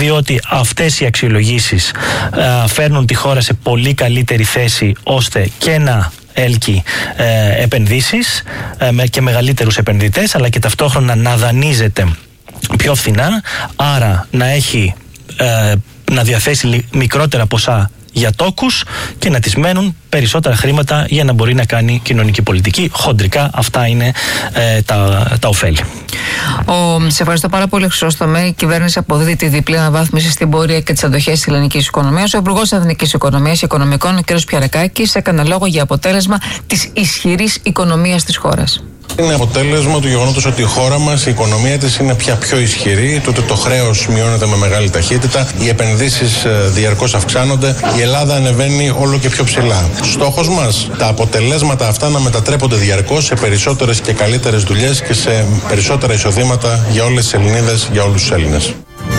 διότι αυτές οι αξιολογήσεις φέρνουν τη χώρα σε πολύ καλύτερη θέση ώστε και να έλκει επενδύσεις και μεγαλύτερους επενδυτές, αλλά και ταυτόχρονα να δανείζεται πιο φθηνά, άρα να διαθέσει μικρότερα ποσά για τόκους και να της μένουν περισσότερα χρήματα για να μπορεί να κάνει κοινωνική πολιτική. Χοντρικά αυτά είναι τα ωφέλη. Σε ευχαριστώ πάρα πολύ, Χρυσόστομε. Η κυβέρνηση αποδίδει τη διπλή αναβάθμιση στην πορεία και τις αντοχές της ελληνικής οικονομίας. Ο Υπουργός Εθνικής Οικονομίας και Οικονομικών, ο κ. Πιαρακάκης, έκανε λόγο για αποτέλεσμα της ισχυρής οικονομίας της χώρας. Είναι αποτέλεσμα του γεγονότος ότι η χώρα μας, η οικονομία της είναι πια πιο ισχυρή, τότε το χρέος μειώνεται με μεγάλη ταχύτητα, οι επενδύσεις διαρκώς αυξάνονται, η Ελλάδα ανεβαίνει όλο και πιο ψηλά. Στόχος μας, τα αποτελέσματα αυτά να μετατρέπονται διαρκώς σε περισσότερες και καλύτερες δουλειές και σε περισσότερα εισοδήματα για όλες τις Ελληνίδες, για όλους τους Έλληνες.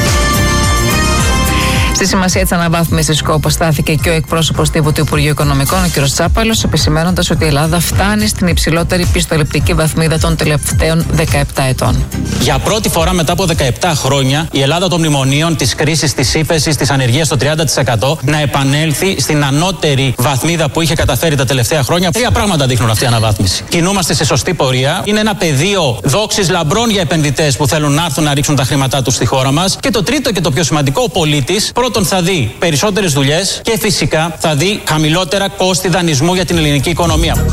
Στη σημασία της αναβάθμισης σκόπου στάθηκε και ο εκπρόσωπος τύπου του Υπουργείου Οικονομικών, ο κ. Τσάπαλος, επισημαίνοντας ότι η Ελλάδα φτάνει στην υψηλότερη πιστοληπτική βαθμίδα των τελευταίων 17 ετών. Για πρώτη φορά μετά από 17 χρόνια, η Ελλάδα των μνημονίων, της κρίσης, της ύφεσης, της ανεργίας στο 30%, να επανέλθει στην ανώτερη βαθμίδα που είχε καταφέρει τα τελευταία χρόνια. Τρία πράγματα δείχνουν αυτή η αναβάθμιση. Κινούμαστε σε σωστή πορεία. Είναι ένα πεδίο δόξης λαμπρών για επενδυτές που θέλουν να έρθουν να ρίξουν τα χρήματά τους στη χώρα μας. Και το τρίτο και το πιο σημαντικό, ο πολίτης πρώτον θα δει περισσότερες δουλειές και φυσικά θα δει χαμηλότερα κόστη δανεισμού για την ελληνική οικονομία.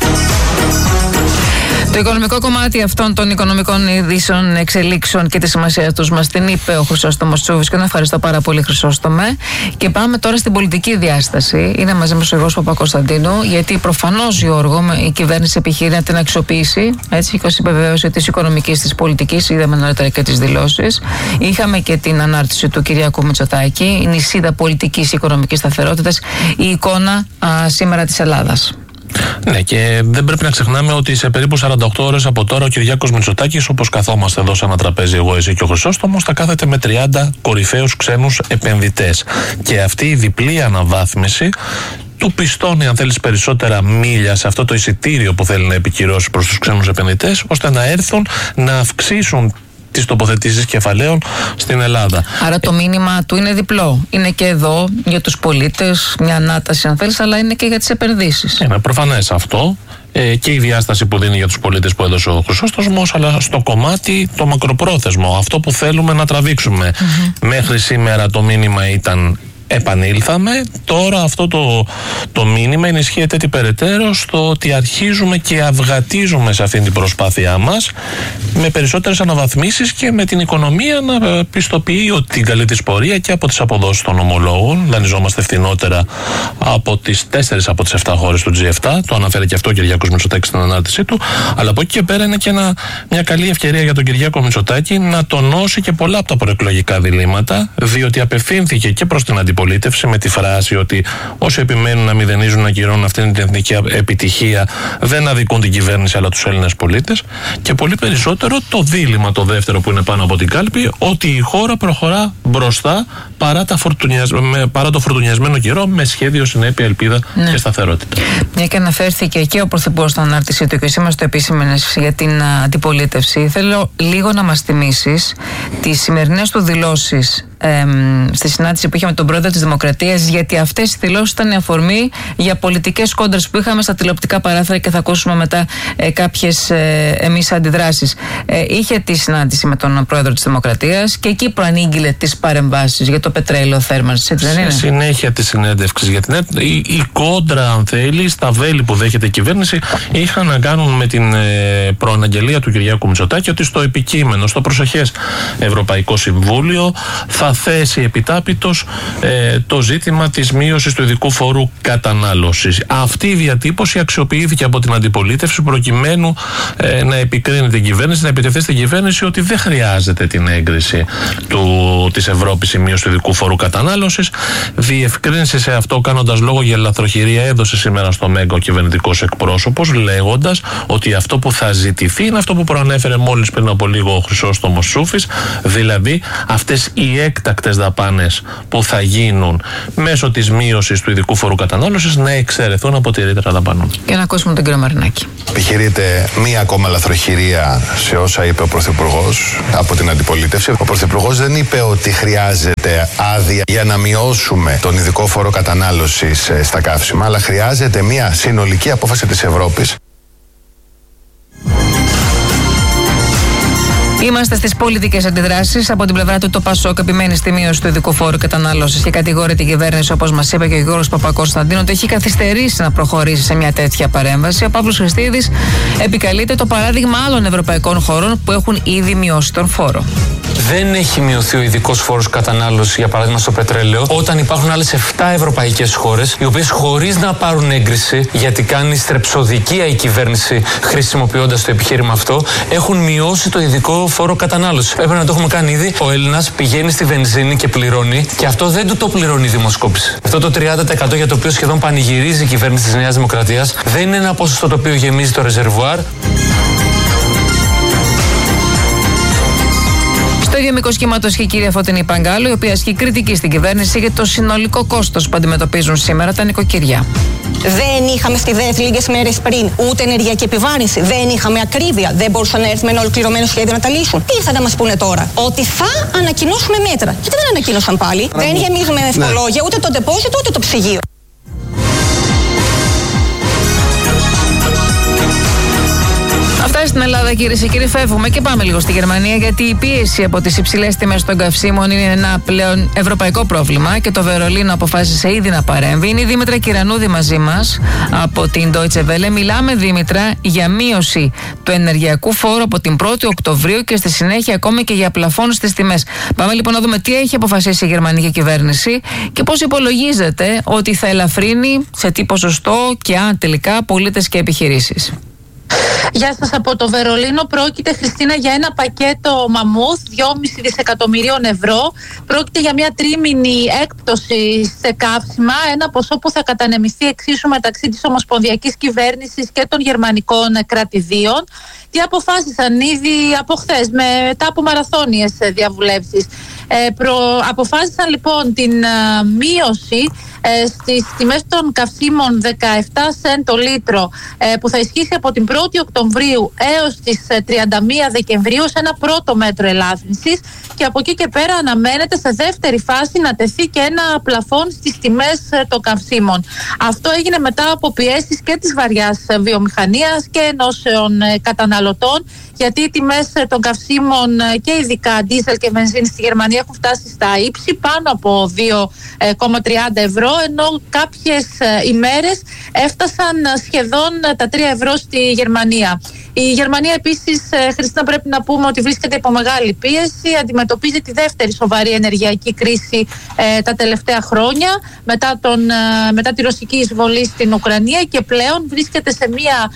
Το οικονομικό κομμάτι αυτών των οικονομικών ειδήσεων, εξελίξεων και τη σημασία τους μας την είπε ο Χρυσόστομος Τσούβης και τον ευχαριστώ πάρα πολύ, Χρυσόστομε. Και πάμε τώρα στην πολιτική διάσταση. Είναι μαζί μας ο Γιώργος Παπακοσταντίνου, γιατί προφανώς, Γιώργο, η κυβέρνηση επιχειρεί να την αξιοποιήσει, έτσι, και ως επιβεβαίωση της οικονομικής της πολιτικής. Είδαμε νωρίτερα και τις δηλώσεις. Είχαμε και την ανάρτηση του Κυριάκου Μητσοτάκη, η νησίδα πολιτικής οικονομικής σταθερότητας, η εικόνα σήμερα της Ελλάδας. Ναι, και δεν πρέπει να ξεχνάμε ότι σε περίπου 48 ώρες από τώρα ο Κυριάκος Μητσοτάκης, όπως καθόμαστε εδώ σε ένα τραπέζι, εγώ, εσύ και ο Χρυσόστομος, θα κάθεται με 30 κορυφαίους ξένους επενδυτές. Και αυτή η διπλή αναβάθμιση του πιστώνει, αν θέλεις, περισσότερα μίλια σε αυτό το εισιτήριο που θέλει να επικυρώσει προς τους ξένους επενδυτές, ώστε να έρθουν να αυξήσουν τις τοποθετήσεις κεφαλαίων στην Ελλάδα. Άρα το μήνυμα του είναι διπλό. Είναι και εδώ για τους πολίτες, μια ανάταση αν θέλεις, αλλά είναι και για τις επενδύσεις. Είναι προφανές αυτό. Και η διάσταση που δίνει για τους πολίτες που έδωσε ο Χρυσόστομος, αλλά στο κομμάτι το μακροπρόθεσμο, αυτό που θέλουμε να τραβήξουμε. Μέχρι σήμερα το μήνυμα ήταν επανήλθαμε, τώρα αυτό το μήνυμα ενισχύεται τι περαιτέρω στο ότι αρχίζουμε και αυγατίζουμε σε αυτή την προσπάθειά μας με περισσότερες αναβαθμίσεις και με την οικονομία να πιστοποιεί ότι την καλή της πορεία και από τις αποδόσεις των ομολόγων. Δανειζόμαστε φθηνότερα από τις 4 από τις 7 χώρες του G7, το αναφέρει και αυτό ο Κυριάκος Μητσοτάκης στην ανάρτησή του, αλλά από εκεί και πέρα είναι και μια καλή ευκαιρία για τον Κυριάκο Μητσοτάκη να τονώσει και πολλά από τα προεκλογικά διλήμματα, διότι απευθύνθηκε και προς την αντιπολίτευση με τη φράση ότι όσοι επιμένουν να μηδενίζουν, να ακυρώνουν αυτήν την εθνική επιτυχία, δεν αδικούν την κυβέρνηση αλλά τους Έλληνες πολίτες, και πολύ περισσότερο το δίλημμα το δεύτερο που είναι πάνω από την κάλπη, ότι η χώρα προχωρά μπροστά παρά το φορτουνιασμένο καιρό, με σχέδιο, συνέπεια, ελπίδα και σταθερότητα. Μια και αναφέρθηκε και ο Πρωθυπουργός στην ανάρτησή του και εσύ μας το επίσημενες για την αντιπολίτευση, θέλω λίγο να μας θυμίσεις τις σημερινές του δηλώσεις στη συνάντηση που είχαμε τον πρόεδρο της Δημοκρατίας, γιατί αυτές οι δηλώσεις ήταν αφορμή για πολιτικές κόντρες που είχαμε στα τηλεοπτικά παράθυρα και θα ακούσουμε μετά κάποιες εμείς αντιδράσεις. Είχε τη συνάντηση με τον πρόεδρο της Δημοκρατίας και εκεί προανήγγειλε τις παρεμβάσεις για το πετρέλαιο θέρμανσης, έτσι δεν είναι? Στη συνέχεια της συνέντευξης για την η κόντρα, αν θέλει, στα βέλη που δέχεται η κυβέρνηση, είχαν να κάνουν με την προαναγγελία του Κυριάκου Μητσοτάκη ότι στο επικείμενο, στο προσεχές Ευρωπαϊκό Συμβούλιο θα θέσει επιτάπητος το ζήτημα της μείωσης του ειδικού φόρου κατανάλωσης. Αυτή η διατύπωση αξιοποιήθηκε από την αντιπολίτευση προκειμένου να επικρίνει την κυβέρνηση, να επιτεθεί στην κυβέρνηση ότι δεν χρειάζεται την έγκριση της Ευρώπης η μείωση του ειδικού φόρου κατανάλωσης. Διευκρίνησε σε αυτό, κάνοντας λόγο για λαθροχειρία, έδωσε σήμερα στο ΜΕΓΑ ο κυβερνητικός εκπρόσωπος, λέγοντας ότι αυτό που θα ζητηθεί είναι αυτό που προανέφερε μόλις πριν από λίγο ο Χρυσόστομος Τσούβης, δηλαδή αυτές οι έκτακτες δαπάνες που θα γίνουν μέσω της μείωσης του ειδικού φόρου κατανάλωσης να εξαιρεθούν από τη ρήτρα δαπανών. Για να ακούσουμε τον κύριο Μαρινάκη. Επιχειρείται μία ακόμα λαθροχειρία σε όσα είπε ο Πρωθυπουργός από την αντιπολίτευση. Ο Πρωθυπουργός δεν είπε ότι χρειάζεται άδεια για να μειώσουμε τον ειδικό φόρο κατανάλωσης στα καύσιμα, αλλά χρειάζεται μία συνολική απόφαση της Ευρώπης. Είμαστε στις πολιτικές αντιδράσεις. Από την πλευρά του, το ΠΑΣΟΚ επιμένει στη μείωση του ειδικού φόρου κατανάλωσης και κατηγορεί την κυβέρνηση, όπως μας είπε και ο Γιώργος Παπακοσταντίνου, ότι έχει καθυστερήσει να προχωρήσει σε μια τέτοια παρέμβαση. Ο Παύλος Χριστίδης επικαλείται το παράδειγμα άλλων ευρωπαϊκών χωρών που έχουν ήδη μειώσει τον φόρο. Δεν έχει μειωθεί ο ειδικός φόρος κατανάλωσης, για παράδειγμα στο πετρέλαιο, όταν υπάρχουν άλλες 7 ευρωπαϊκές χώρες, οι οποίες χωρίς να πάρουν έγκριση, γιατί κάνει στρεψοδικία η κυβέρνηση χρησιμοποιώντας το επιχείρημα αυτό, έχουν μειώσει το ειδικό φόρο κατανάλωσης. Έπρεπε να το έχουμε κάνει ήδη. Ο Έλληνας πηγαίνει στη βενζίνη και πληρώνει, και αυτό δεν του το πληρώνει η δημοσκόπηση. Αυτό το 30% για το οποίο σχεδόν πανηγυρίζει η κυβέρνηση της Νέας Δημοκρατίας δεν είναι ένα ποσοστό το οποίο γεμίζει το ρεζερβουάρ. Στο ίδιο μήκος κύματος και η κυρία Φωτεινή Παγκάλου, η οποία ασκεί κριτική στην κυβέρνηση για το συνολικό κόστος που αντιμετωπίζουν σήμερα τα νοικοκυριά. Δεν είχαμε στη ΔΕΘ λίγες μέρες πριν ούτε ενεργειακή επιβάρυνση, δεν είχαμε ακρίβεια, δεν μπορούσαν να έρθουν με ένα ολοκληρωμένο σχέδιο να τα λύσουν. Τι ήρθαν να μας πούνε τώρα? Ότι θα ανακοινώσουμε μέτρα. Γιατί δεν ανακοίνωσαν πάλι? Δεν γεμίζουμε με ευχολόγια ούτε το ντεπόζιτο ούτε το ψυγείο. Αυτά στην Ελλάδα, κυρίες και κύριοι. Φεύγουμε και πάμε λίγο στη Γερμανία, γιατί η πίεση από τις υψηλές τιμές των καυσίμων είναι ένα πλέον ευρωπαϊκό πρόβλημα και το Βερολίνο αποφάσισε ήδη να παρέμβει. Είναι η Δήμητρα Κυρανούδη μαζί μας από την Deutsche Welle. Μιλάμε, Δήμητρα, για μείωση του ενεργειακού φόρου από την 1η Οκτωβρίου και στη συνέχεια ακόμη και για πλαφόν στις τιμές. Πάμε λοιπόν να δούμε τι έχει αποφασίσει η γερμανική κυβέρνηση και πώς υπολογίζεται ότι θα ελαφρύνει, σε τι ποσοστό και αν τελικά, πολίτες και επιχειρήσεις. Γεια σας από το Βερολίνο. Πρόκειται, Χριστίνα, για ένα πακέτο μαμούθ 2,5 δισεκατομμυρίων ευρώ. Πρόκειται για μια τρίμηνη έκπτωση σε καύσιμα, ένα ποσό που θα κατανεμηθεί εξίσου μεταξύ της Ομοσπονδιακής Κυβέρνησης και των γερμανικών κρατηδίων. Τι αποφάσισαν ήδη από χθες, μετά από μαραθώνιες διαβουλεύσεις. Αποφάσισαν λοιπόν την μείωση στις τιμές των καυσίμων 17 σεντ το λίτρο, που θα ισχύσει από την 1η Οκτωβρίου έως τις 31 Δεκεμβρίου σε ένα πρώτο μέτρο ελάφρυνσης, και από εκεί και πέρα αναμένεται σε δεύτερη φάση να τεθεί και ένα πλαφόν στις τιμές των καυσίμων. Αυτό έγινε μετά από πιέσεις και της βαριάς βιομηχανίας και ενώσεων καταναλωτών, γιατί οι τιμές των καυσίμων και ειδικά ντίζελ και βενζίνη στη Γερμανία έχουν φτάσει στα ύψη πάνω από 2,30 ευρώ, ενώ κάποιες ημέρες έφτασαν σχεδόν τα 3 ευρώ στη Γερμανία. Η Γερμανία επίσης, Χριστίνα, πρέπει να πούμε ότι βρίσκεται υπό μεγάλη πίεση, αντιμετωπίζει τη δεύτερη σοβαρή ενεργειακή κρίση τα τελευταία χρόνια μετά τη ρωσική εισβολή στην Ουκρανία, και πλέον βρίσκεται σε μια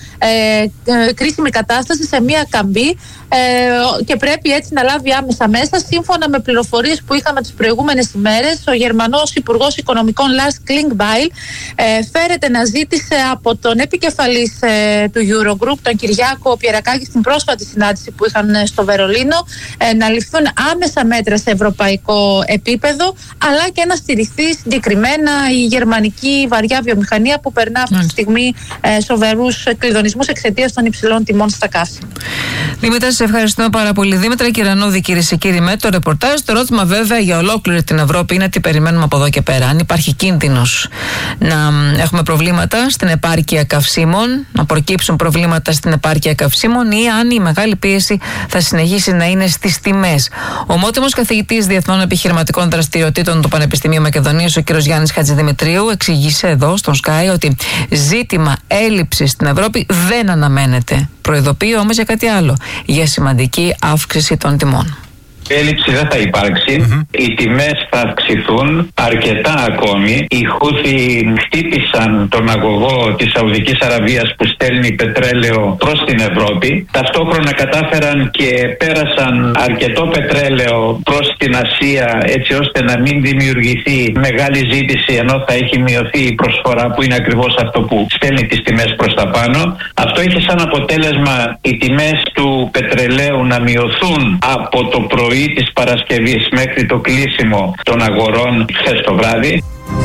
κρίσιμη κατάσταση, σε μια καμπή, και πρέπει έτσι να λάβει άμεσα μέσα. Σύμφωνα με πληροφορίες που είχαμε τις προηγούμενες ημέρες, ο Γερμανός Υπουργός Οικονομικών Lars Klingbeil φέρεται να ζήτησε από τον επικεφαλής του Eurogroup, τον Κυριάκο Πιερακάκη, στην πρόσφατη συνάντηση που είχαν στο Βερολίνο, να ληφθούν άμεσα μέτρα σε ευρωπαϊκό επίπεδο, αλλά και να στηριχθεί συγκεκριμένα η γερμανική βαριά βιομηχανία που περνά αυτή τη στιγμή σοβαρούς κλειδονισμούς εξαιτίας των υψηλών τιμών στα καύσιμα. Δήμητρα, σε ευχαριστούμε πάρα πολύ. Δήμητρα Κυρανούδη, κυρίες και κύριοι, με το ρεπορτάζ. Το ερώτημα βέβαια για ολόκληρη την Ευρώπη είναι τι περιμένουμε από εδώ και πέρα. Αν υπάρχει κίνδυνος να έχουμε προβλήματα στην επάρκεια καυσίμων, να προκύψουν προβλήματα στην επάρκεια καυσίμων, ή αν η μεγάλη πίεση θα συνεχίσει να είναι στις τιμές. Ο ομότιμος καθηγητής Διεθνών Επιχειρηματικών Δραστηριοτήτων του Πανεπιστημίου Μακεδονίας, ο κ. Γιάννης Χατζηδημητρίου, εξηγήσε εδώ στον Sky ότι ζήτημα έλλειψης στην Ευρώπη δεν αναμένεται. Προειδοποιεί όμως για κάτι άλλο, για σημαντική αύξηση των τιμών. Έλλειψη δεν θα υπάρξει. Οι τιμές θα αυξηθούν αρκετά ακόμη. Οι Χούθι χτύπησαν τον αγωγό της Σαουδικής Αραβίας που στέλνει πετρέλαιο προς την Ευρώπη. Ταυτόχρονα κατάφεραν και πέρασαν αρκετό πετρέλαιο προς την Ασία, έτσι ώστε να μην δημιουργηθεί μεγάλη ζήτηση, ενώ θα έχει μειωθεί η προσφορά, που είναι ακριβώς αυτό που στέλνει τις τιμές προς τα πάνω. Αυτό είχε σαν αποτέλεσμα οι τιμές του πετρελαίου να μειωθούν από το πρωί πρωί της Παρασκευής μέχρι το κλείσιμο των αγορών χθες το βράδυ.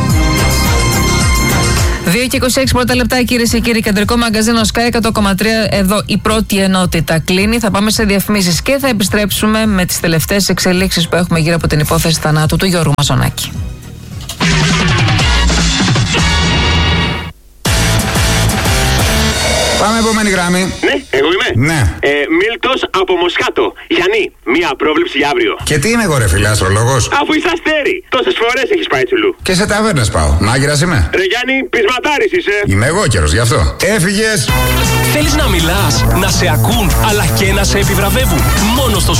2 και 26 πρώτα λεπτά, κυρίες και κύριοι. Κεντρικό μαγκαζίνο Sky 100,3. Εδώ η πρώτη ενότητα κλείνει. Θα πάμε σε διαφημίσεις και θα επιστρέψουμε με τις τελευταίες εξελίξεις που έχουμε γύρω από την υπόθεση θανάτου του Γιώργου Μαζονάκη. Πάμε επόμενη γραμμή. Ναι, εγώ είμαι. Ναι. Μίλτος από Μοσχάτο. Γιάννη, μία πρόβλεψη για αύριο. Και τι είμαι εγώ, ρε φίλε, αστρολόγος? Αφού είσαι αστέρι, τόσες φορές έχεις πάει τσουλού. Και σε ταβέρνες πάω. Μάγειρας είμαι. Ρε Γιάννη, πεισματάρης είσαι. Είμαι εγώ καιρος, γι' αυτό. Έφυγες. Θέλεις να μιλάς, να σε ακούν, αλλά και να σε επιβραβεύουν. Μόνο στο